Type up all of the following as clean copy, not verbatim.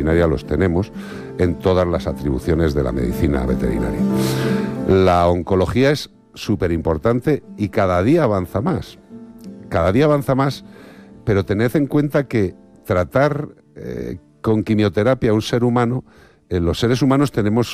veterinaria los tenemos en todas las atribuciones de la medicina veterinaria. La oncología es súper importante y cada día avanza más. Cada día avanza más, pero tened en cuenta que tratar con quimioterapia a un ser humano, los seres humanos tenemos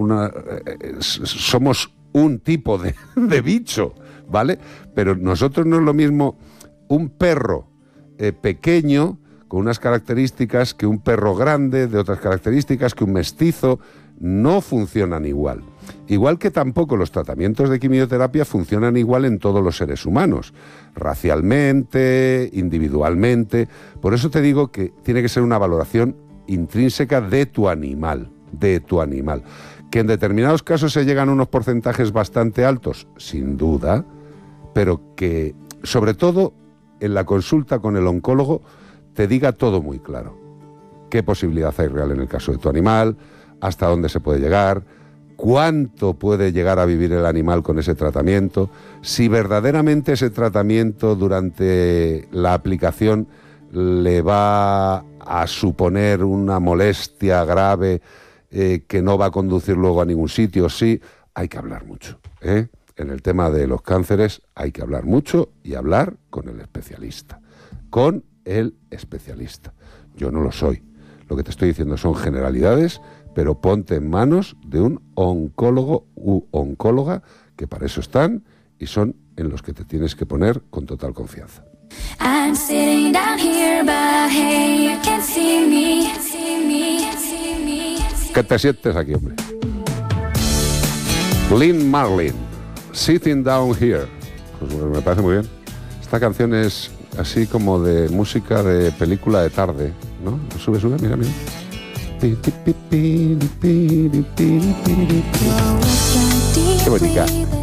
somos un tipo de bicho, ¿vale? Pero nosotros no es lo mismo un perro pequeño, con unas características, que un perro grande, de otras características, que un mestizo. No funcionan igual. Igual que tampoco los tratamientos de quimioterapia funcionan igual en todos los seres humanos, racialmente, individualmente. Por eso te digo que tiene que ser una valoración intrínseca de tu animal. Que en determinados casos se llegan a unos porcentajes bastante altos, sin duda, pero que, sobre todo, en la consulta con el oncólogo, te diga todo muy claro. ¿Qué posibilidad hay real en el caso de tu animal? ¿Hasta dónde se puede llegar? ¿Cuánto puede llegar a vivir el animal con ese tratamiento? Si verdaderamente ese tratamiento durante la aplicación le va a suponer una molestia grave que no va a conducir luego a ningún sitio. Sí, hay que hablar mucho, ¿eh? En el tema de los cánceres hay que hablar mucho y hablar con el especialista. Con el especialista. Yo no lo soy. Lo que te estoy diciendo son generalidades, pero ponte en manos de un oncólogo u oncóloga, que para eso están y son en los que te tienes que poner con total confianza. ¿Qué te sientes aquí, hombre? Lynn Marlin, Sitting Down Here. Pues bueno, me parece muy bien. Esta canción es así como de música de película de tarde, ¿no? Sube, mira. Qué bonita.